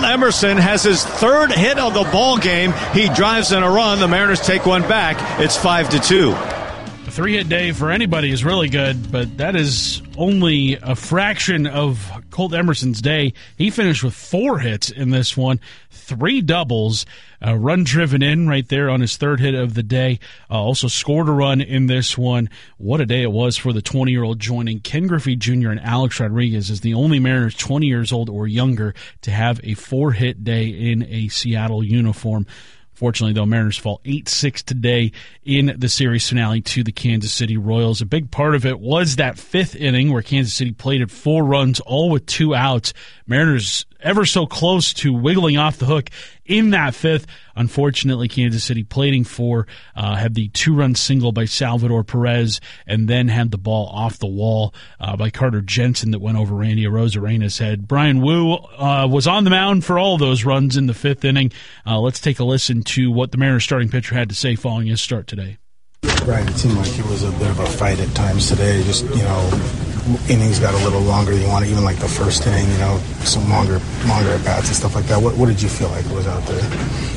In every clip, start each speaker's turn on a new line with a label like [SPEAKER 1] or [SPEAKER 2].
[SPEAKER 1] Emerson has his third hit of the ball game. He drives in a run. The Mariners take one back. It's 5-2.
[SPEAKER 2] A 3-hit day for anybody is really good, but that is only a fraction of Colt Emerson's day. He finished with 4 hits in this one, 3 doubles, a run driven in right there on his third hit of the day. Also scored a run in this one. What a day it was for the 20-year-old, joining Ken Griffey Jr. and Alex Rodriguez as the only Mariners 20 years old or younger to have a 4-hit day in a Seattle uniform. Fortunately, though, Mariners fall 8-6 today in the series finale to the Kansas City Royals. A big part of it was that 5th inning where Kansas City played at 4 runs, all with 2 outs. Mariners ever so close to wiggling off the hook in that 5th. Unfortunately, Kansas City plating 4, had the 2-run single by Salvador Perez, and then had the ball off the wall by Carter Jensen that went over Randy Arozarena's head. Bryan Woo was on the mound for all those runs in the 5th inning. Let's take a listen to what the Mariners starting pitcher had to say following his start today.
[SPEAKER 3] Right, it seemed like it was a bit of a fight at times today. Just, innings got a little longer than you wanted, even like the first inning, some longer at bats and stuff like that. What did you feel like was out there?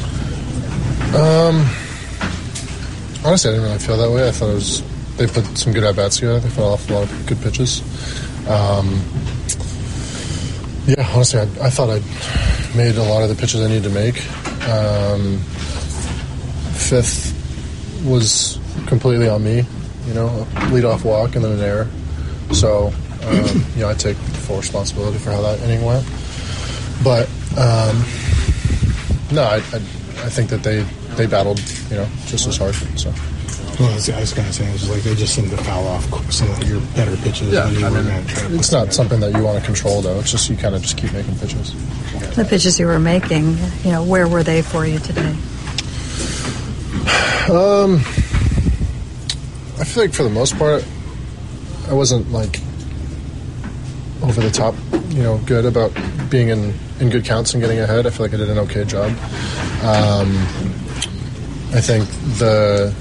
[SPEAKER 4] Honestly, I didn't really feel that way. I thought they put some good at bats together. They fell off a lot of good pitches. Honestly, I thought I made a lot of the pitches I needed to make. 5th was completely on me, a leadoff walk and then an error. So, I take full responsibility for how that inning went. But, I think that they battled, just as hard. So.
[SPEAKER 3] Well, I was going to say, it was like they just seemed to foul off some of your better pitches.
[SPEAKER 4] Yeah, it's not something that you want to control, though. It's just you kind of just keep making pitches.
[SPEAKER 5] The pitches you were making, where were they for you today?
[SPEAKER 4] I feel like for the most part, I wasn't over the top, good about being in good counts and getting ahead. I feel like I did an okay job. I think the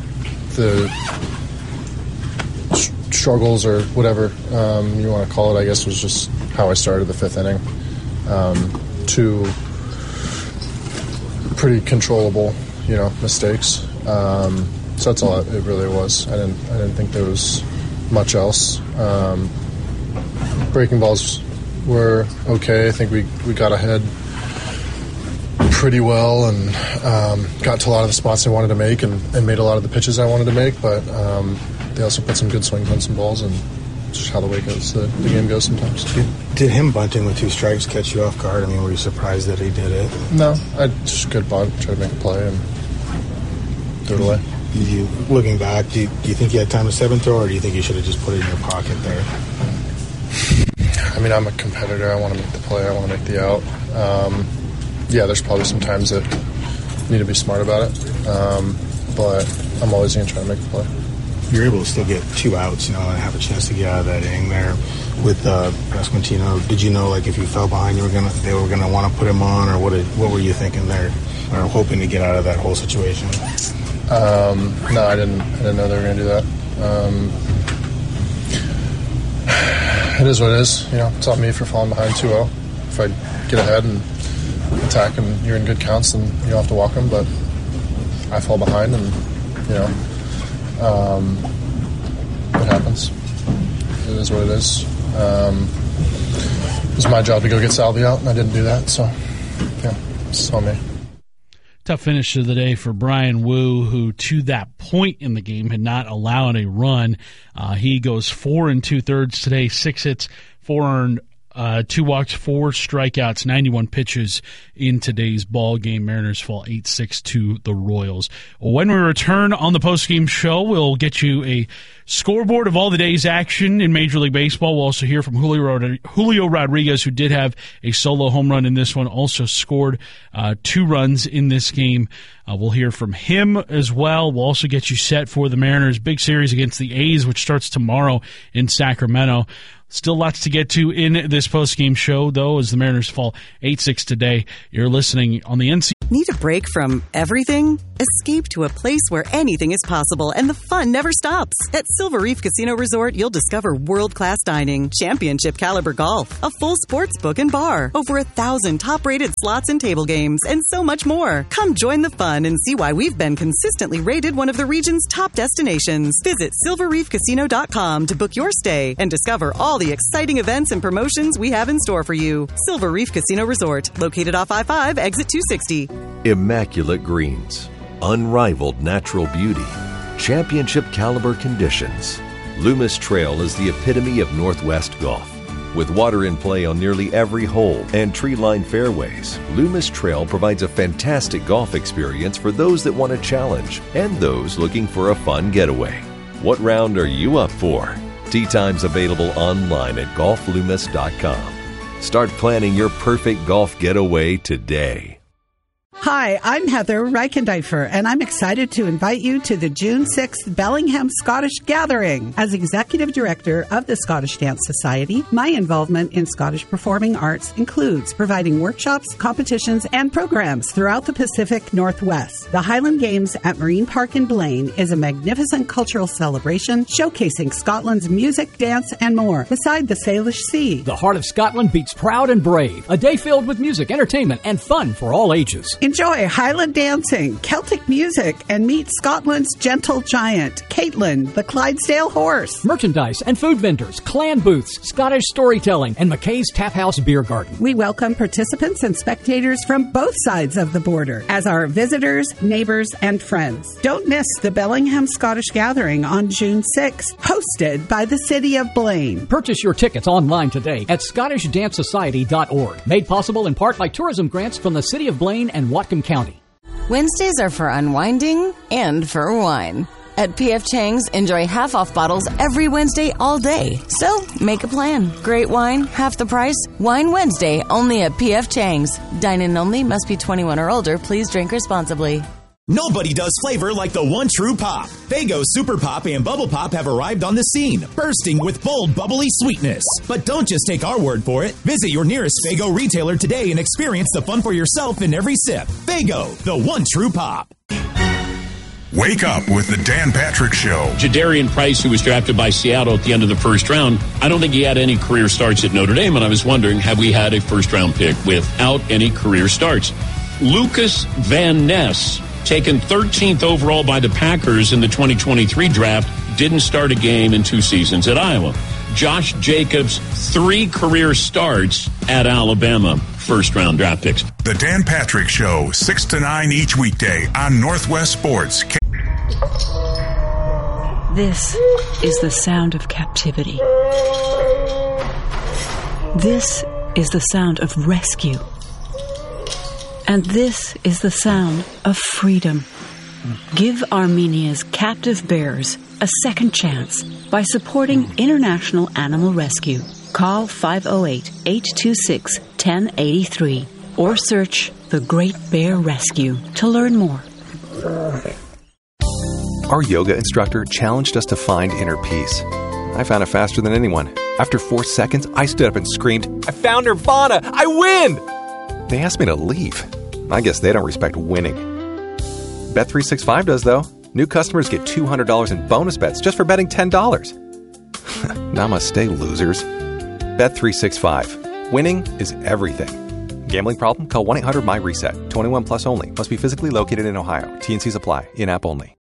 [SPEAKER 4] struggles or whatever you want to call it, I guess, was just how I started the 5th inning. 2 pretty controllable, mistakes. So that's all it really was. I didn't think there was much else. Breaking balls were okay. I think we got ahead pretty well and got to a lot of the spots I wanted to make and made a lot of the pitches I wanted to make. But they also put some good swings on some balls, and just how the way goes, the game goes sometimes.
[SPEAKER 3] Did him bunting with 2 strikes catch you off guard? I mean, were you surprised that he did it?
[SPEAKER 4] No, I just good bunt, try to make a play and do it away.
[SPEAKER 3] Looking back, do you think you had time to 7th throw, or do you think you should have just put it in your pocket there?
[SPEAKER 4] I mean, I'm a competitor. I want to make the play. I want to make the out. There's probably some times that you need to be smart about it. But I'm always going to try to make the play.
[SPEAKER 3] You're able to still get 2 outs, and have a chance to get out of that inning there with Pasquantino. Did you know, if you fell behind, they were gonna want to put him on, or what were you thinking there, or hoping to get out of that whole situation?
[SPEAKER 4] No, I didn't know they were going to do that. It is what it is. It's on me for falling behind 2-0. If I get ahead and attack and you're in good counts, then you don't have to walk them. But I fall behind, and it happens. It is what it is. It was my job to go get Salvi out, and I didn't do that. So, it's on me.
[SPEAKER 2] Tough finish to the day for Bryan Woo, who to that point in the game had not allowed a run. He goes 4 2/3 today, 6 hits, 4 earned, 2 walks, 4 strikeouts, 91 pitches in today's ball game. Mariners fall 8-6 to the Royals. When we return on the postgame show, we'll get you a scoreboard of all the day's action in Major League Baseball. We'll also hear from Julio Rodriguez, who did have a solo home run in this one, also scored 2 runs in this game. We'll hear from him as well. We'll also get you set for the Mariners' big series against the A's, which starts tomorrow in Sacramento. Still lots to get to in this postgame show, though, as the Mariners fall 8-6 today. You're listening on the NC.
[SPEAKER 6] Need a break from everything? Escape to a place where anything is possible and the fun never stops. At Silver Reef Casino Resort, you'll discover world-class dining, championship caliber golf, a full sports book and bar, over 1,000 top-rated slots and table games, and so much more. Come join the fun and see why we've been consistently rated one of the region's top destinations. Visit silverreefcasino.com to book your stay and discover all the exciting events and promotions we have in store for you. Silver Reef Casino Resort, located off I-5, exit 260.
[SPEAKER 7] Immaculate greens, unrivaled natural beauty, championship caliber conditions. Loomis Trail is the epitome of Northwest golf. With water in play on nearly every hole and tree-lined fairways, Loomis Trail provides a fantastic golf experience for those that want a challenge and those looking for a fun getaway. What round are you up for? Tee times available online at golfloomis.com. Start planning your perfect golf getaway today.
[SPEAKER 8] Hi, I'm Heather Reichendeifer, and I'm excited to invite you to the June 6th Bellingham Scottish Gathering. As Executive Director of the Scottish Dance Society, my involvement in Scottish performing arts includes providing workshops, competitions, and programs throughout the Pacific Northwest. The Highland Games at Marine Park in Blaine is a magnificent cultural celebration showcasing Scotland's music, dance, and more, beside the Salish Sea.
[SPEAKER 9] The heart of Scotland beats proud and brave. A day filled with music, entertainment, and fun for all ages.
[SPEAKER 8] Enjoy Highland dancing, Celtic music, and meet Scotland's gentle giant, Caitlin, the Clydesdale horse.
[SPEAKER 9] Merchandise and food vendors, clan booths, Scottish storytelling, and McKay's Tap House Beer Garden.
[SPEAKER 8] We welcome participants and spectators from both sides of the border as our visitors, neighbors, and friends. Don't miss the Bellingham Scottish Gathering on June 6th, hosted by the City of Blaine.
[SPEAKER 9] Purchase your tickets online today at ScottishDanceSociety.org. Made possible in part by tourism grants from the City of Blaine and Whatcom County.
[SPEAKER 10] Wednesdays are for unwinding and for wine. At P.F. Chang's, enjoy half-off bottles every Wednesday all day. So, make a plan. Great wine, half the price. Wine Wednesday, only at P.F. Chang's. Dine-in only, must be 21 or older. Please drink responsibly.
[SPEAKER 11] Nobody does flavor like the one true pop. Faygo Super Pop and Bubble Pop have arrived on the scene, bursting with bold, bubbly sweetness. But don't just take our word for it. Visit your nearest Faygo retailer today and experience the fun for yourself in every sip. Faygo, the one true pop.
[SPEAKER 12] Wake up with the Dan Patrick Show.
[SPEAKER 13] Jadarian Price, who was drafted by Seattle at the end of the first round, I don't think he had any career starts at Notre Dame, and I was wondering, have we had a first-round pick without any career starts? Lucas Van Ness, taken 13th overall by the Packers in the 2023 draft, didn't start a game in 2 seasons at Iowa. Josh Jacobs, 3 career starts at Alabama, first-round draft picks.
[SPEAKER 12] The Dan Patrick Show, 6 to 9 each weekday on Northwest Sports.
[SPEAKER 14] This is the sound of captivity. This is the sound of rescue. And this is the sound of freedom. Give Armenia's captive bears a second chance by supporting International Animal Rescue. Call 508-826-1083 or search The Great Bear Rescue to learn more.
[SPEAKER 15] Our yoga instructor challenged us to find inner peace. I found it faster than anyone. After 4 seconds, I stood up and screamed, "I found Nirvana! I win!" They asked me to leave. I guess they don't respect winning. Bet365 does, though. New customers get $200 in bonus bets just for betting $10. Namaste, losers. Bet365. Winning is everything. Gambling problem? Call 1-800-MY-RESET. 21 plus only. Must be physically located in Ohio. T&Cs apply. In-app only.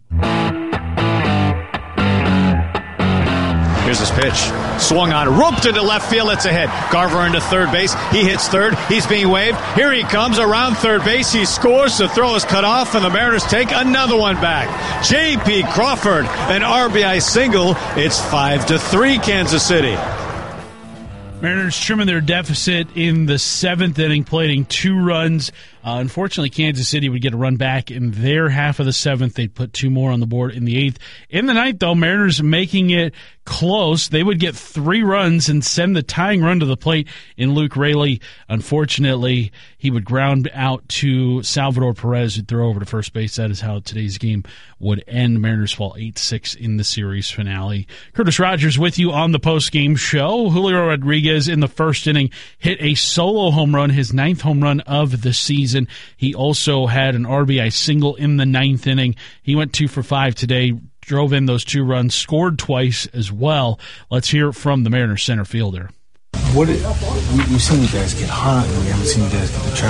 [SPEAKER 1] Here's his pitch. Swung on, roped into left field. It's ahead. Garver into third base. He hits third. He's being waved. Here he comes around third base. He scores. The throw is cut off, and the Mariners take another one back. J.P. Crawford, an RBI single. It's 5-3 Kansas City.
[SPEAKER 2] Mariners trimming their deficit in the 7th inning, plating 2 runs Unfortunately, Kansas City would get a run back in their half of the 7th. They'd put 2 more on the board in the 8th. In the 9th, though, Mariners making it close. They would get 3 runs and send the tying run to the plate in Luke Raley. Unfortunately, he would ground out to Salvador Perez, who'd throw over to first base. That is how today's game would end. Mariners fall 8-6 in the series finale. Curtis Rogers with you on the postgame show. Julio Rodriguez in the first inning hit a solo home run, his 9th home run of the season. He also had an RBI single in the 9th inning. He went 2 for 5 today, drove in those 2 runs, scored twice as well. Let's hear from the Mariners center fielder.
[SPEAKER 3] We've seen you guys get hot, and we haven't seen you guys get the